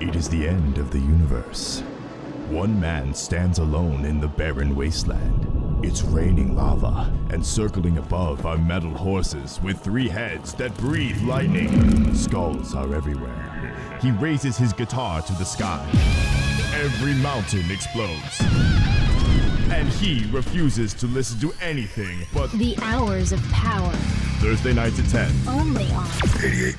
It is the end of the universe. One man stands alone in the barren wasteland. It's raining lava, and circling above are metal horses with 3 heads that breathe lightning. Skulls are everywhere. He raises his guitar to the sky. Every mountain explodes. And he refuses to listen to anything but The Hours of Power. Thursday nights at 10. Only on 88.